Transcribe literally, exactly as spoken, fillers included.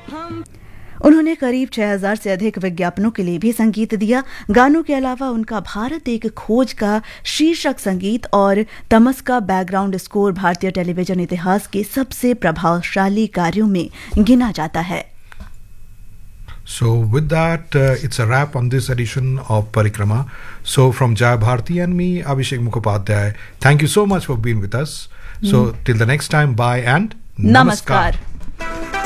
उन्होंने करीब छह हज़ार से अधिक विज्ञापनों के लिए भी संगीत दिया। गानों के अलावा उनका भारत एक खोज का शीर्षक संगीत और तमस का बैकग्राउंड स्कोर भारतीय टेलीविजन इतिहास के सबसे प्रभावशाली कार्यों में गिना जाता है। So with that, uh, it's a wrap on this edition of Parikrama. So from Jaya Bharti and me, Abhishek Mukhopadhyay, thank you so much for being with us. Mm. So till the next time, bye and Namaskar. Namaskar.